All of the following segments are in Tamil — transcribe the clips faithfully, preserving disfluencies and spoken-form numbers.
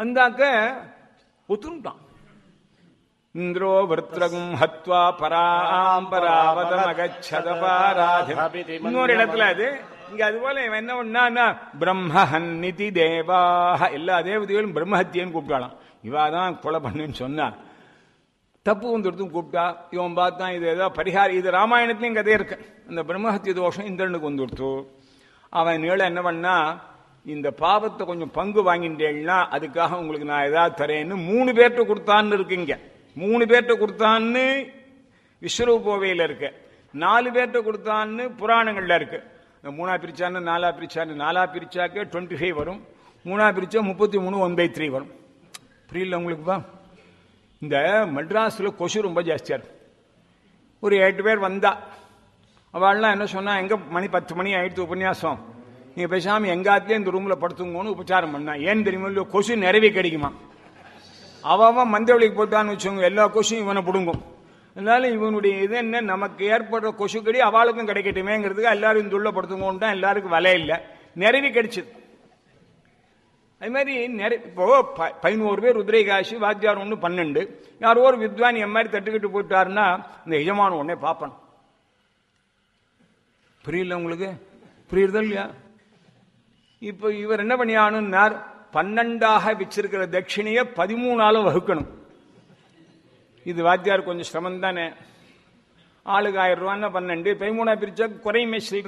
வந்தாக்க ஒத்துட்டான். இந்திரோ விருத்ரகும் ஹத்வா பராம்பராவதமகச்சதபாராதி. இன்னொரு இடத்துல அது இங்க அது போல என்ன பண்ணா பிரம்மஹன்னிதி தேவாக எல்லா தேவதைகளும் பிரம்மஹத்தியன்னு கூப்பிட்டாலாம். இவாதான் கொலை பண்ணுன்னு சொன்னா தப்பு வந்துடுத்தும் கூப்பிட்டா இவன் பார்த்தான் இது ஏதோ பரிகாரம். இது ராமாயணத்திலையும் கதையே இருக்கு. அந்த பிரம்மஹத்திய தோஷம் இந்திரனுக்கு வந்துடுத்து. அவன் நீள என்ன பண்ணா இந்த பாவத்தை கொஞ்சம் பங்கு வாங்கிட்டேன்னா அதுக்காக உங்களுக்கு நான் ஏதாவது தரேன்னு மூணு பேர்ட்ட கொடுத்தான்னு இருக்குங்க. மூணு பேர்ட்ட கொடுத்தான்னு விஸ்வரூபோவையில் இருக்கு, நாலு பேர்ட்ட கொடுத்தான்னு புராணங்கள்ல இருக்கு. மூணா பிரிச்சான்னு நாலா பிரிச்சான்னு நாலா பிரிச்சாக்க டுவெண்ட்டி ஃபைவ் வரும், மூணா பிரிச்சா முப்பத்தி மூணு ஒன் பை த்ரீ வரும். புரியல உங்களுக்குப்பா? இந்த மெட்ராஸ்ல கொசு ரொம்ப ஜாஸ்தியா இருக்கு. ஒரு எட்டு பேர் வந்தா அவள்லாம் என்ன சொன்னா, எங்க மணி பத்து மணி ஆயிடுத்து உபன்யாசம், நீங்க பேசாம எங்காத்திலே இந்த ரூம்ல படுத்துங்கன்னு உபச்சாரம் பண்ணா. ஏன் தெரியுமா இல்லையோ, கொசு நிறைவே கிடைக்குமா. அவன் மந்தவெளிக்கு போட்டான்னு வச்சுக்கோங்க, எல்லா கொசும் இவனை பிடுங்கும். அதனால இவனுடைய இது என்ன, நமக்கு ஏற்படுற கொசு கடி அவளுக்கும் கிடைக்கட்டுமேங்கிறதுக்கு எல்லாரும் இந்த உள்ள படுத்துங்கோன்னு எல்லாருக்கும் வலை இல்லை, நிறைவே கிடைச்சது. அது மாதிரி நிறைய இப்போ பதினோரு பேர் உதிரைகாசி வாத்தியார் ஒன்று பன்னெண்டு, யாரோ ஒரு வித்வான் என் மாதிரி தட்டுக்கிட்டு போயிட்டாருன்னா இந்த எஜமான உடனே பார்ப்பேன். புரியல உங்களுக்கு? புரியுறதா இல்லையா? இப்போ இவர் என்ன பண்ணியானுன்னார், பன்னெண்டாக வச்சிருக்கிற தட்சிணைய பதிமூணால வகுக்கணும். இது வாத்தியார் கொஞ்சம் சிரமம் தானே. ஆளுக்கு ஆயிரம் ரூபான்னா பன்னெண்டு பதிமூணா பிரிச்சா குறையுமே சொல்ற.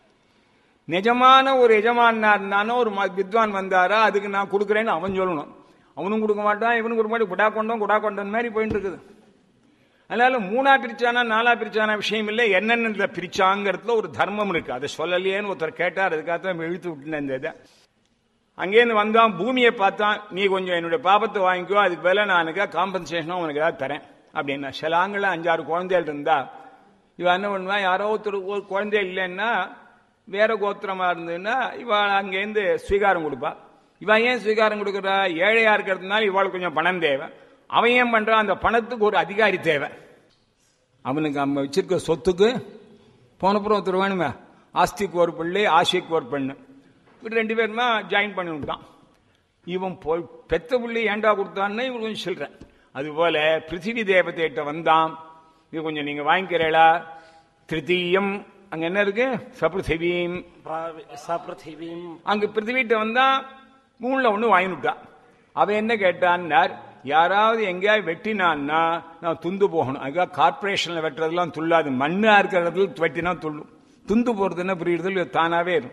நிஜமான ஒரு எஜமானாருந்தானோ ஒரு வித்வான் வந்தாரா அதுக்கு நான் கொடுக்குறேன்னு அவன் சொல்லணும். அவனும் கொடுக்க மாட்டான், இவனும் கொடுக்க மாட்டான், குடா கொண்டோம் குடா கொண்டன் மாதிரி போயிட்டு இருக்குது. அதனால மூணா பிரிச்சானா நாலா பிரிச்சானா விஷயம் இல்லை, என்னென்ன பிரிச்சாங்கிறதுல ஒரு தர்மம் இருக்கு. அதை சொல்லலையேன்னு ஒருத்தர் கேட்டார், அதுக்காகத்தான் இழுத்து விட்டுனேன் இந்த இதை. அங்கேருந்து வந்தான், பூமியை பார்த்தான், நீ கொஞ்சம் என்னுடைய பாபத்தை வாங்கிக்கோ, அதுக்கு மேல நான் எனக்கு காம்பன்சேஷனும் உனக்கு ஏதாவது தரேன் அப்படின்னா. சில ஆண்கள் அஞ்சாறு குழந்தைகள் இருந்தா இவன் என்ன பண்ணுவான், யாரோ ஒருத்தர் ஒரு குழந்தை இல்லைன்னா வேற கோத்திரமா இருந்ததுன்னா இவள் அங்கேருந்து ஸ்வீகாரம் கொடுப்பா. இவன் ஏன் ஸ்வீகாரம் கொடுக்குறா, ஏழையா இருக்கிறதுனால இவாளுக்கு கொஞ்சம் பணம் தேவை. அவன் ஏன் பண்றான், அந்த பணத்துக்கு ஒரு அதிகாரி தேவை. அவனுக்கு நம்ம வச்சிருக்க சொத்துக்கு போனப்புறம் ஒருத்தர் வேணுமே, ஆஸ்திக்கு ஒரு பிள்ளை ஆசைக்கு ஒரு பெண்ணு, ரெண்டு பேருமா ஜாயின் பண்ணி விட்டான். இவன் போய் பெத்த பிள்ளை ஏண்டா கொடுத்தான்னு இவன் கொஞ்சம் சொல்றேன். அதுபோல பிருத்திவி தேவதைகிட்ட வந்தான், இது கொஞ்சம் நீங்க வாங்கிக்கிறீங்களா. திருத்தீயம் அங்க என்ன இருக்கு, சப்ருதிவீம் சப்ருதிவீம். அங்க பிருத்திவிட்ட வந்தா மூணுல ஒண்ணு வாங்கிவிட்டான். அவன் என்ன கேட்டான்னார், யாராவது எங்கேயாவது வெட்டினான்னா நான் துந்து போகணும். அதுக்காக கார்பரேஷன்ல வெட்டுறதுலாம் துள்ளாது, மண்ணா இருக்கிறதுல வெட்டினா துள்ளும். துந்து போறது என்ன புரியுறது தானாவே இருக்கும்.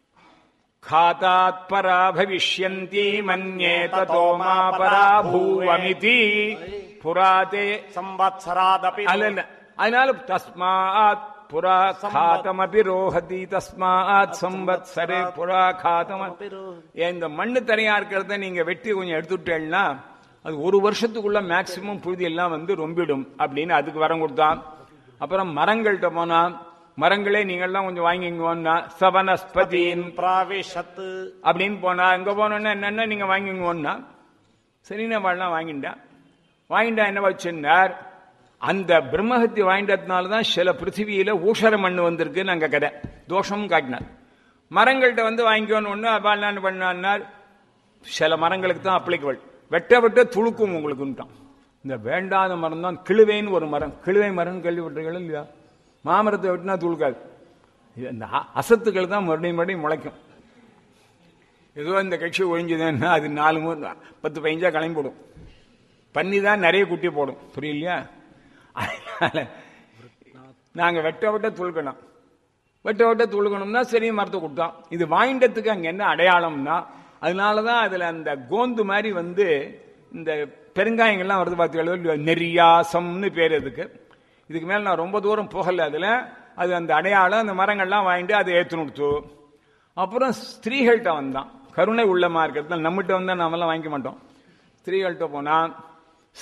காதாத் பரா பவிஷ்யந்தி மன்யே ததோ மா பரா பூவமிதி புராதே சம்வத்சராதபி. அல்ல, அதனால தஸ்மாத் புரா காதமபி ரோஹதி தஸ்மாத் சம்வத்சரே புரா காதம். இந்த மண்ணு தனியா இருக்கிறத நீங்க வெட்டி கொஞ்சம் எடுத்துட்டேன்னா அது ஒரு வருஷத்துக்குள்ள மேக்சிமம் புழுதி எல்லாம் வந்து ரொம்பிடும் அப்படின்னு அதுக்கு வரம் கொடுத்தான். அப்புறம் மரங்கள்கிட்ட போனா, மரங்களே நீங்கள்லாம் கொஞ்சம் வாங்கிங்கோன்னா சவனஸ்பதியின் பிராவேஷத்து அப்படின்னு போனா, எங்க போனோன்னா என்னன்னா நீங்க வாங்கிங்கோன்னா சரின்னு வாழலாம் வாங்கிட்டான். வாங்கிட்டா என்ன வச்சுன்னார், அந்த பிரம்மஹத்தி வாங்கிட்டதுனாலதான் சில பிருத்திவியில ஊஷர மண்ணு வந்திருக்கு நாங்க கதை தோஷமும் காட்டினார். மரங்கள்கிட்ட வந்து வாங்கிக்கோன்னு ஒண்ணு அப்பான்னு பண்ணார். சில மரங்களுக்கு தான் அப்ளிகபிள், வெட்ட வெட்ட துளுக்கும் உங்களுக்குன்ட்டான். இந்த வேண்டாத மரம் தான் கிழுவைன்னு ஒரு மரம், கிழுவை மரம் கேள்விப்பட்டீர்கள் இல்லையா? மாமரத்தை வெட்டினா துளுக்காது. இந்த அசத்துக்கள் தான் மறுபடியும் மறுபடியும் முளைக்கும். ஏதோ இந்த கட்சி ஒழிஞ்சுதுன்னா அது நாலு மூணு பத்து பதினஞ்சா கிளம்பிடும். பன்னி தான் நிறைய குட்டி போடும், புரியலையா? அதனால நாங்க வெட்ட வெட்ட துளுக்கணும், வெட்ட வெட்ட துளுக்கணும்னா சரி மரத்தை கொடுத்தோம். இது வாங்கிட்டதுக்கு அங்க என்ன அடையாளம்னா, அதனாலதான் அதுல அந்த கோந்து மாதிரி வந்து இந்த பெருங்காயங்கள்லாம் வருது பார்த்தீங்களா, நெறியாசம்னு பேர் அதுக்கு. இதுக்கு மேல நான் ரொம்ப தூரம் போகல. அதுல அது அந்த அடையாளம், அந்த மரங்கள்லாம் வாங்கிட்டு அதை ஏற்று கொடுத்து. அப்புறம் ஸ்திரீகள்கிட்ட வந்தான், கருணை உள்ளமா இருக்கிறது. நம்மகிட்ட வந்தா நாமெல்லாம் வாங்கிக்க மாட்டோம். ஸ்திரீகள்கிட்ட போனா